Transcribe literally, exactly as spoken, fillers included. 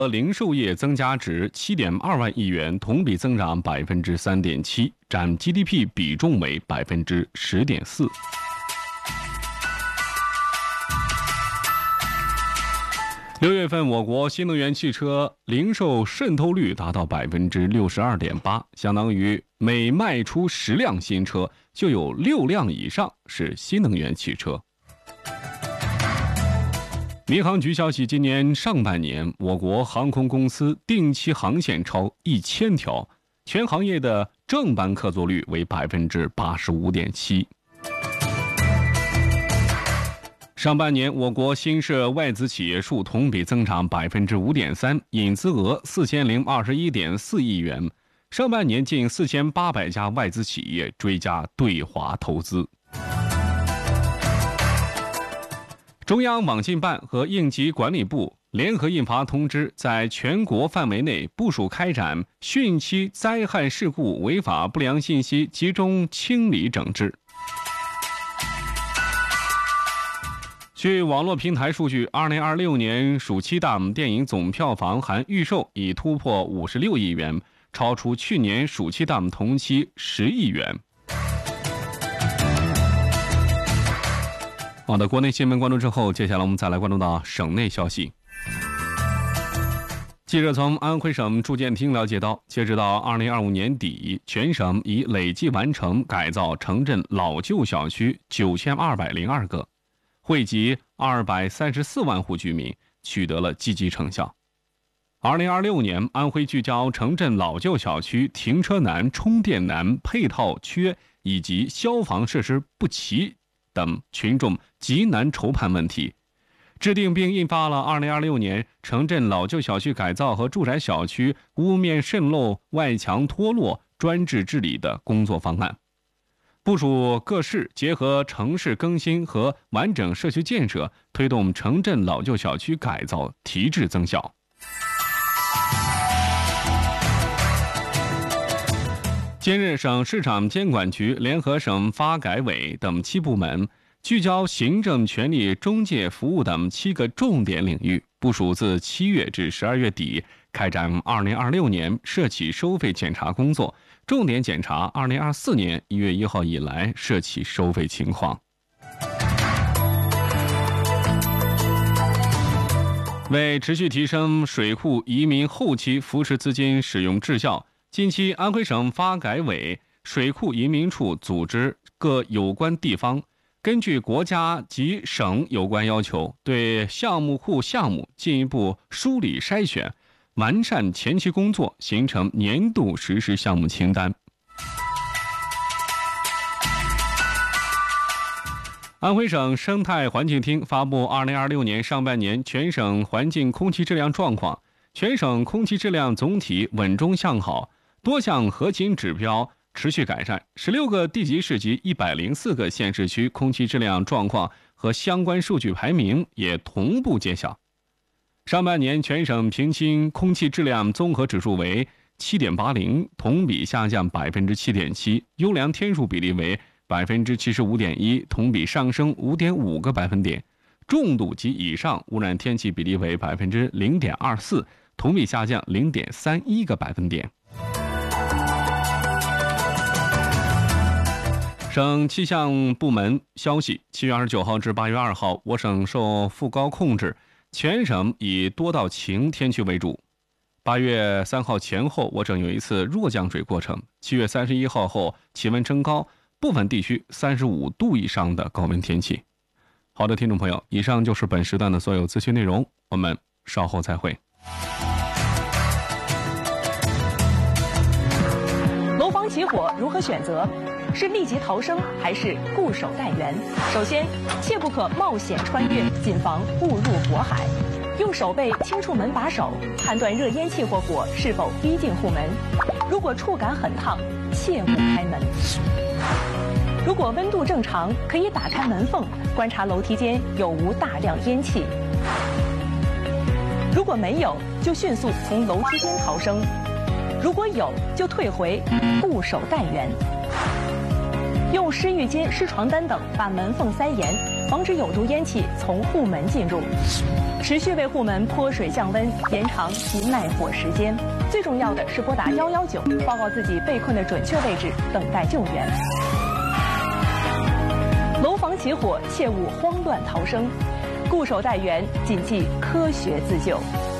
零售业增加值 七点二万亿元，同比增长 百分之三点七， 占 G D P 比重为 百分之十点四。六月份，我国新能源汽车零售渗透率达到 百分之六十二点八， 相当于每卖出十辆新车，就有六辆以上是新能源汽车。民航局消息，今年上半年，我国航空公司定期航线超一千条，全行业的正班客座率为 百分之八十五点七。上半年，我国新设外资企业数同比增长 百分之五点三， 引资额 四千零二十一点四亿元。上半年近四千八百家外资企业追加对华投资。中央网信办和应急管理部联合印发通知，在全国范围内部署开展汛期灾害事故违法不良信息集中清理整治。据网络平台数据，二零二六年暑期档电影总票房含预售已突破五十六亿元，超出去年暑期档同期十亿元。好的，国内新闻关注之后，接下来我们再来关注到省内消息。记者从安徽省住建厅了解到，截止到二零二五年底，全省已累计完成改造城镇老旧小区九千二百零二个，惠及二百三十四万户居民，取得了积极成效。二零二六年，安徽聚焦城镇老旧小区停车难、充电难、配套缺以及消防设施不齐等群众极难筹判问题，制定并印发了二零二六年城镇老旧小区改造和住宅小区屋面渗漏、外墙脱落专制治理的工作方案，部署各市结合城市更新和完整社区建设，推动城镇老旧小区改造提质增效。今日，省市场监管局联合省发改委等七部门，聚焦行政权力中介服务等七个重点领域，部署自七月至十二月底开展二零二六年社企收费检查工作，重点检查二零二四年一月一号以来社企收费情况。为持续提升水库移民后期扶持资金使用质效，近期，安徽省发改委、水库移民处组织各有关地方，根据国家及省有关要求，对项目库项目进一步梳理筛选，完善前期工作，形成年度实施项目清单。安徽省生态环境厅发布二零二六年上半年全省环境空气质量状况，全省空气质量总体稳中向好，多项核心指标持续改善，十六个地级市及一百零四个县市区空气质量状况和相关数据排名也同步揭晓。上半年全省平均空气质量综合指数为 七点八零， 同比下降 百分之七点七， 优良天数比例为 百分之七十五点一， 同比上升 五点五个百分点，重度及以上污染天气比例为 百分之零点二四， 同比下降 零点三一个百分点。省气象部门消息，七月二十九号至八月二号，我省受副高控制，全省以多到晴天气为主。八月三号前后，我省有一次弱降水过程。七月三十一号后，气温升高，部分地区三十五度以上的高温天气。好的，听众朋友，以上就是本时段的所有资讯内容，我们稍后再会。 楼房起火如何选择？是立即逃生还是固守待援？首先，切不可冒险穿越，谨防误入火海。用手背轻触门把手，判断热烟气或火是否逼近户门。如果触感很烫，切勿开门。如果温度正常，可以打开门缝，观察楼梯间有无大量烟气。如果没有，就迅速从楼梯间逃生；如果有，就退回，固守待援。用湿浴巾、湿床单等把门缝塞严，防止有毒烟气从户门进入。 持续为户门泼水降温，延长其耐火时间。最重要的是拨打一一九，报告自己被困的准确位置，等待救援。楼房起火，切勿慌乱逃生，固守待援，谨记科学自救。